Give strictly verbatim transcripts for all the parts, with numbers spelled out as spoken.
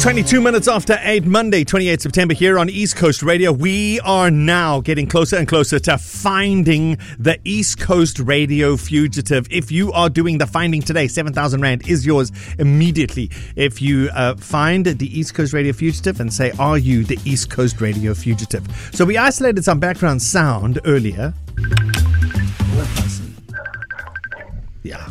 twenty-two minutes after eight, Monday, twenty-eighth September, here on East Coast Radio. We are now getting closer and closer to finding the East Coast Radio fugitive. If you are doing the finding today, seven thousand Rand is yours immediately. If you uh, find the East Coast Radio fugitive and say, are you the East Coast Radio fugitive? So we isolated some background sound earlier. Yeah.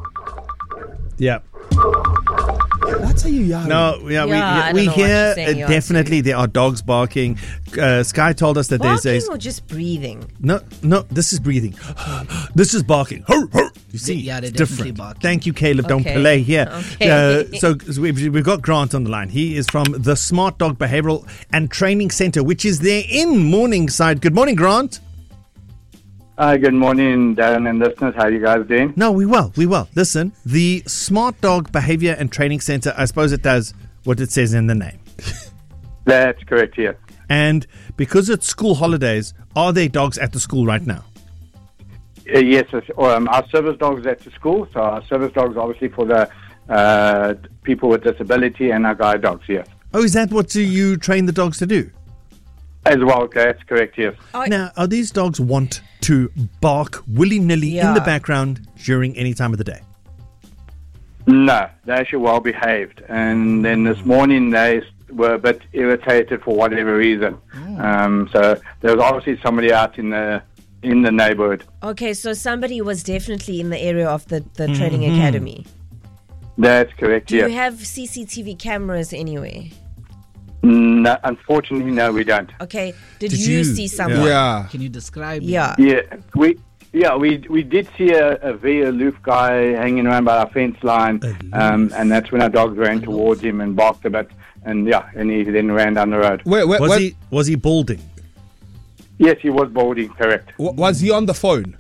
Yeah. What are you yelling? No, yeah, Yeah, I we, we don't know what hear you're saying, uh, you're definitely there are dogs barking. Uh, Sky told us that Barking there's a or just breathing? no, no. This is breathing. This is barking. You see, Yeah, they're it's definitely different. barking. Thank you, Caleb. Don't Okay. play here. Okay. Uh, so so we've, we've got Grant on the line. He is from the Smart Dog Behavioral and Training Center, which is there in Morningside. Good morning, Grant. Hi, good morning, Darren and listeners. How are you guys doing? No, we well, we well. Listen, the Smart Dog Behavior and Training Center, I suppose it does what it says in the name. That's correct, yes. And because it's school holidays, are there dogs at the school right now? Uh, yes, um, our service dogs at the school. So our service dogs obviously for the uh, people with disability and our guide dogs, yes. Oh, is that what you train the dogs to do? As well, that's correct, yes. I- Now, are these dogs want to bark willy-nilly in Yeah. the background during any time of the day? No, they're actually well behaved. And then this morning they were a bit irritated for whatever reason. Um, so there was obviously somebody out in the in the neighborhood. Okay, so somebody was definitely in the area of the, the training academy. That's correct, Do yes. you have C C T V cameras anywhere? No, unfortunately, no, we don't. Okay, did, Did you, you- see someone? Yeah. Can you describe it? Yeah. Yeah, we yeah we we did see a, a very aloof guy hanging around by our fence line, um, and that's when our dogs ran towards him and barked a bit, and yeah, and he then ran down the road. Wait, wait, Was what, he was he balding? Yes, he was balding, correct. wa- was he on the phone?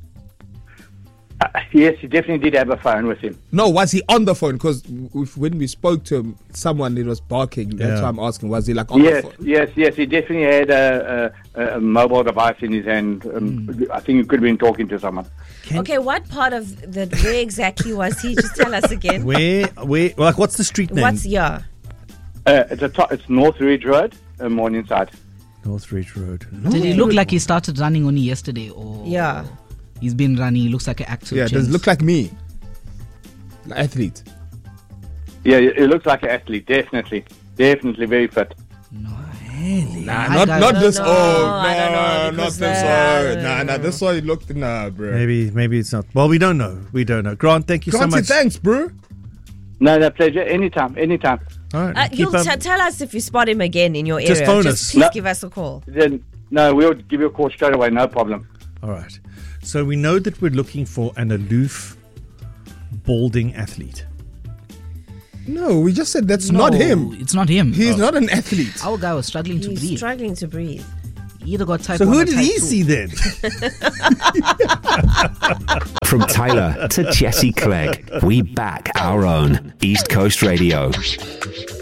Uh, yes, he definitely did have a phone with him. No, was he on the phone? Because when we spoke to him, someone it was barking. That's Yeah. why I'm asking. Was he like on Yes, the phone? yes, yes, he definitely had a, a, a mobile device in his hand. Um, I think he could have been talking to someone. Okay, what part of the, where exactly was he? Just tell us again. Where where like what's the street name? What's, yeah. Uh, it's a to- it's North Ridge Road, uh, Morningside. North Ridge Road. Did it look like he started running only yesterday, or Yeah. he's been running? He looks like an active. Yeah, does it look like me? An athlete. Yeah, it looks like an athlete, definitely. Definitely very fit. Nah, I not got- not I this don't old. know, I don't know, No, not because this the- old. Nah, nah, this one looked nah, bro. Maybe maybe it's not. Well, we don't know. We don't know. Grant, thank you Granty, so much. thanks, bro. No, no, pleasure. Anytime, anytime. All right. Uh, keep you'll up- t- tell us if you spot him again in your Just area. phone Just us. please No. give us a call. Then, no, we'll give you a call straight away, no problem. All right. So we know that we're looking for an aloof, balding athlete. No, we just said that's No, not him. It's not him. He's Oh. not an athlete. Our guy was struggling to He's breathe. struggling to breathe. He either got type So one who or did type he two. see then? From Tyler to Jesse Clegg, we back our own East Coast Radio.